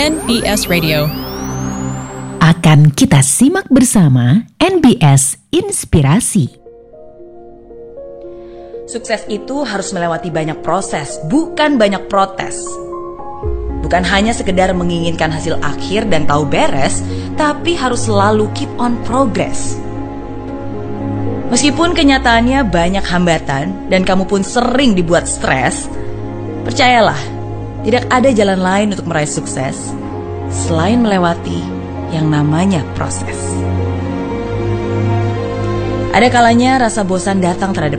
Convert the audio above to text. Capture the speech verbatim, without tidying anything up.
N B S Radio. Akan kita simak bersama N B S Inspirasi. Sukses itu harus melewati banyak proses, bukan banyak protes. Bukan hanya sekedar menginginkan hasil akhir dan tahu beres, tapi harus selalu keep on progress. Meskipun kenyataannya banyak hambatan dan kamu pun sering dibuat stres, percayalah, tidak ada jalan lain untuk meraih sukses selain melewati yang namanya proses. Ada kalanya rasa bosan datang terhadap